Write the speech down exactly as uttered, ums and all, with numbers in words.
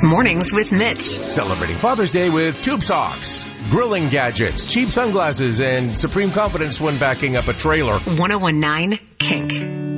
Mornings with Mitch. Celebrating Father's Day with Tube Socks, grilling gadgets, cheap sunglasses, and supreme confidence when backing up a trailer. one oh one point nine Kink.